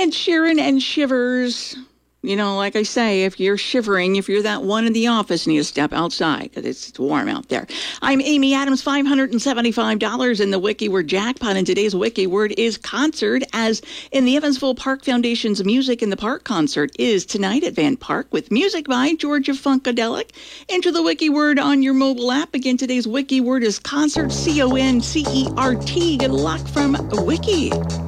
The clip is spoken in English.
Ed Sheeran and Shivers. You know, like I say, if you're shivering, if you're that one in the office, need to step outside because it's warm out there. I'm Amy Adams, $575 in the Wiki Word jackpot, and today's Wiki Word is concert, as in the Evansville Park Foundation's Music in the Park concert is tonight at Van Park with music by Georgia Funkadelic. Enter the Wiki Word on your mobile app. Again, today's Wiki Word is concert, C-O-N-C-E-R-T. Good luck from Wiki.